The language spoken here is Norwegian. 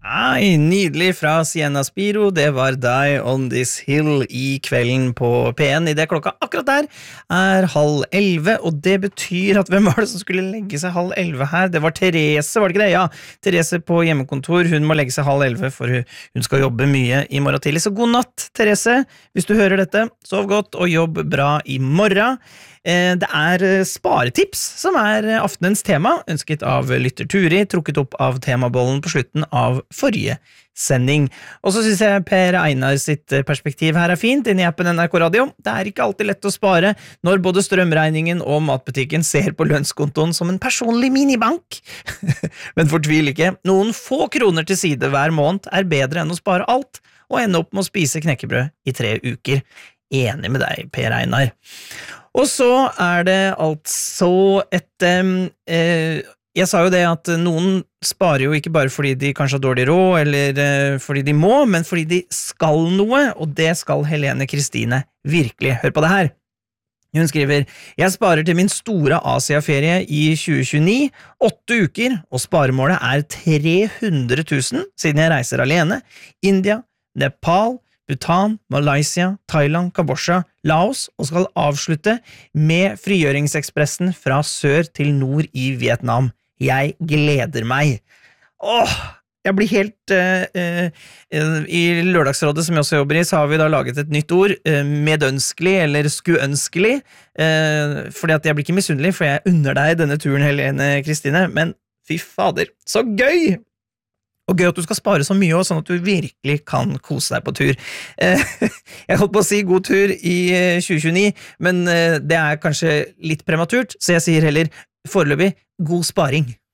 Nei, nydelig fra Sienna Spiro, det var Die on This Hill i kvelden på P1. I det klokka akkurat der er 10:30, og det betyr at hvem var det som skulle legge seg 10:30 her? Det var Therese, var det ikke det? Ja, Therese på hjemmekontor, hun må legge seg 10:30 for hun skal jobbe mye i morgen tidlig. Så god natt, Therese, hvis du hører dette. Sov godt og jobb bra i morgen. Det er sparetips som er aftenens tema, ønsket av lytter Turi, trukket opp av temabollen på slutten av forrige sending. Og så synes jeg Per Einar sitt perspektiv her er fint, inne i appen NRK Radio. Det er ikke alltid lett å spare når både strømregningen og matbutikken ser på lønnskontoen som en personlig minibank. Men fortvil ikke, noen få kroner til side hver måned er bedre enn å spare alt, og ende opp med å spise knekkebrød i 3 uker. Enig med deg, Per Einar. Og så er det altså jeg sa jo det at noen sparer jo ikke bare fordi de kanskje har dårlig råd, eller fordi de må, men fordi de skal noe, og det skal Helene Kristine virkelig. Hør på det her. Hun skriver, jeg sparer til min store Asia-ferie i 2029, 8 uker, og sparemålet er 300 000 siden jeg reiser alene. India, Nepal, Bhutan, Malaysia, Thailand, Kambodsja, Laos, og skal avslutte med frigjøringsekspressen fra sør til nord i Vietnam. Jeg gleder meg. Jeg blir helt I Lørdagsrådet som jeg også jobber i, så har vi da laget et nytt ord, medønskelig eller skuønskelig, fordi at jeg blir ikke misunnelig, for jeg unner deg denne turen, Helene Kristine, men fy fader, så gøy! Og gøy at du skal spare så mye også, sånn at du virkelig kan kose deg på tur. Jeg holdt på å si god tur i 2029, men det er kanskje litt prematurt, så jeg sier heller foreløpig god sparing.